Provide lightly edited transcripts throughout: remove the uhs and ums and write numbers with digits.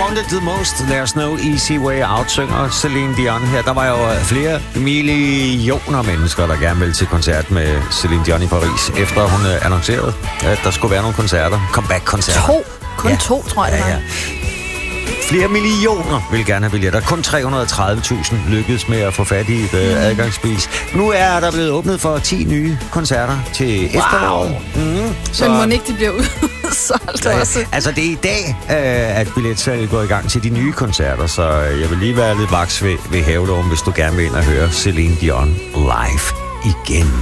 wanted the most, there's no easy way out, synger Celine Dion her. Der var jo flere millioner mennesker, der gerne ville til koncert med Celine Dion i Paris, efter hun annoncerede, at der skulle være nogle koncerter. Comeback-koncerter. Kun to, tror jeg. Ja. Flere millioner vil gerne have billetter. Kun 330.000 lykkedes med at få fat i et adgangsbevis. Nu er der blevet åbnet for 10 nye koncerter til efteråret. Så må ikke de bliver udsolgt også. Altså, det er i dag, at billetsalget går i gang til de nye koncerter, så jeg vil lige være lidt vaks ved Havelån, hvis du gerne vil ind og høre Celine Dion live igen.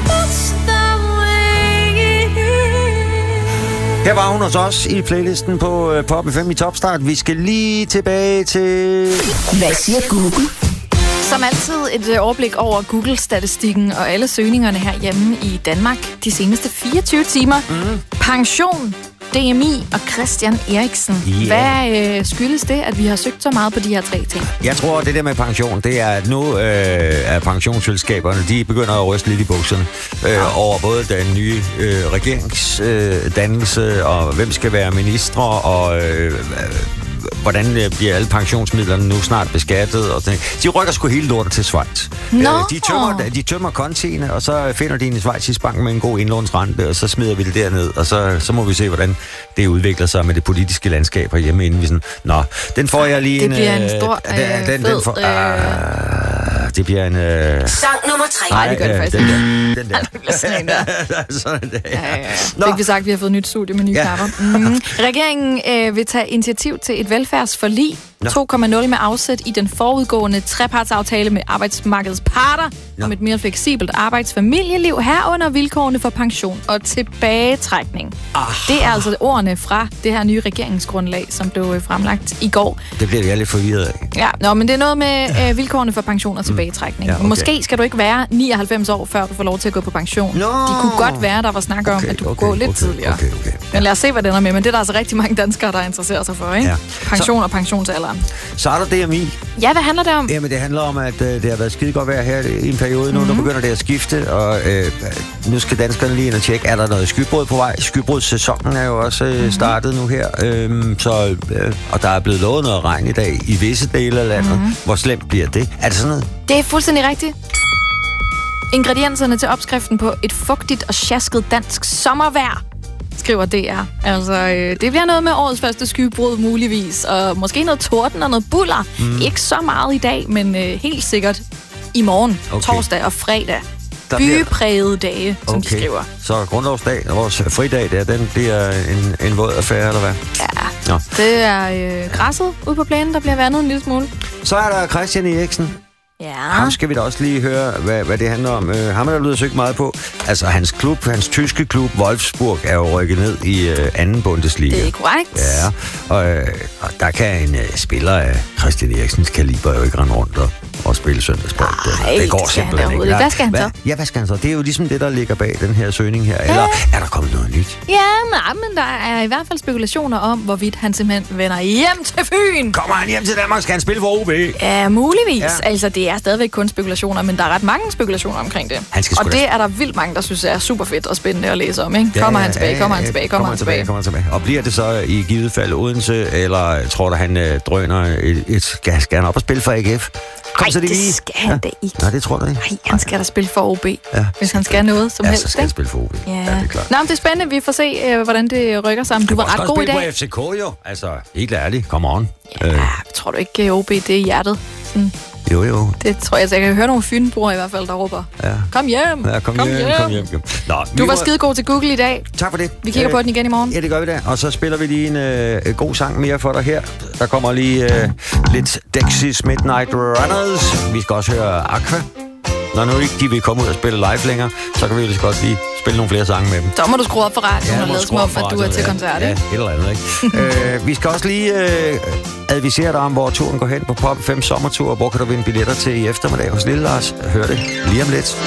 Her var hun hos os i playlisten på Pop FM i Topstart. Vi skal lige tilbage til... Hvad siger Google? Som altid et overblik over Google-statistikken og alle søgningerne herhjemme i Danmark de seneste 24 timer. Pension, DMI og Christian Eriksen. Yeah. Hvad skyldes det, at vi har søgt så meget på de her 3 ting? Jeg tror, det der med pension, det er, at nu er pensionsselskaberne, de begynder at ryste lidt i bukserne over både den nye regeringsdannelse, og hvem skal være ministre, og hvordan bliver alle pensionsmidlerne nu snart beskattet. Og de rykker sgu hele lortet til Schweiz. De tømmer kontiene, og så finder de en schweizisk bank med en god indlånsrente, og så smider vi det derned, og så må vi se, hvordan det udvikler sig med det politiske landskab herhjemme, inden vi sådan... Nå, den får jeg lige det bliver en stor, det bliver en... Sang nummer 3. Nej, det gør det faktisk ikke. Den der. Sådan der. Ja. Fik vi sagt, at vi har fået nyt studie med nye knapper. Regeringen vil tage initiativ til et velfærdsforlig 2.0 med afsæt i den forudgående trepartsaftale med arbejdsmarkedets parter om et mere fleksibelt arbejdsfamilieliv, herunder vilkårene for pension og tilbagetrækning. Det er altså ordene fra det her nye regeringsgrundlag, som blev fremlagt i går. Det bliver jeg lidt forvirret af. Ja, men det er noget med vilkårene for pension og tilbagetrækning. Okay. Måske skal du ikke være 99 år, før du får lov til at gå på pension. De kunne godt være, der var snak om, at du kunne gå lidt tidligere. Okay. Men lad os se, hvad den er med. Men det er der altså rigtig mange danskere, der interesserer sig for, ikke? Ja. Pension og pensionsalderen. Så er der DMI. Ja, hvad handler det om? Jamen, det handler om, at det har været skide godt vejr her i en periode nu. Nu begynder det at skifte, og nu skal danskerne lige ind og tjekke, er der noget skybrud på vej? Skybrudssæsonen er jo også startet nu her. Og der er blevet lovet noget regn i dag i visse dele af landet. Hvor slemt bliver det? Er det sådan noget? Det er fuldstændig rigtigt. Ingredienserne til opskriften på et fugtigt og sjasket dansk sommervejr, skriver DR. Altså, det bliver noget med årets første skybrud muligvis, og måske noget torden og noget buller. Ikke så meget i dag, men helt sikkert i morgen, torsdag og fredag. Byprægede dage, som de skriver. Så grundlovsdag, vores fridag der, den bliver en våd affære, eller hvad? Ja, det er græsset ude på plænen, der bliver vandet en lille smule. Så er der Christian Eriksen. Ja. Ham skal vi da også lige høre, hvad det handler om. Ham er der blevet søgt meget på. Altså, hans tyske klub, Wolfsburg, er jo rykket ned i anden Bundesliga. Det er korrekt. Ja, og der kan en spiller af Christian Eriksens kaliber jo ikke rende rundt og spille søndagsbold. Det går simpelthen ikke. Hvad skal han så? Ja, hvad skal han så? Det er jo ligesom det, der ligger bag den her søgning her. Eller er der kommet noget nyt? Ja, men der er i hvert fald spekulationer om, hvorvidt han simpelthen vender hjem til Fyn. Kommer han hjem til Danmark? Skal han spille for OB? Ja, muligvis. Ja. Altså, det er stadigvæk kun spekulationer, men der er ret mange spekulationer omkring det. Og det er der vildt mange, der synes er super fedt og spændende at læse om, ikke? Kommer han tilbage? Og bliver det så i givet fald Odense, eller tror du, han drøner skal han op og spille for AGF? Nej, det skal han da ikke. Nej, det tror du ikke. Nej, han skal da spille for OB, hvis han skal noget som helst. Så skal han spille for OB. Ja, det er klart. Nå, men det er spændende. Vi får se, hvordan det rykker sammen. Du var ret god i dag. Du kan spille på FCK, jo. Altså, helt ærligt. Come on. Ja, tror du ikke, OB det er i hjertet? Sådan. Jo. Det tror jeg, jeg kan høre nogle fynboer i hvert fald, der råber. Ja. Kom hjem! Ja, kom hjem. Nå, du var skide god til Google i dag. Tak for det. Vi kigger på den igen i morgen. Ja, det gør vi da. Og så spiller vi lige en god sang mere for dig her. Der kommer lige lidt Dexys Midnight Runners. Vi skal også høre Aqua. Når nu ikke de vil komme ud og spille live længere, så kan vi lige godt lige spille nogle flere sange med dem. Så må du skrue op for radioen og lade som om, at du er til koncert, ikke? Ja, et eller andet, ikke? Vi skal også lige advisere dig om, hvor turen går hen på Pop 5 sommertur, og hvor kan du vinde billetter til i eftermiddag hos Lille Lars. Hør det lige om lidt.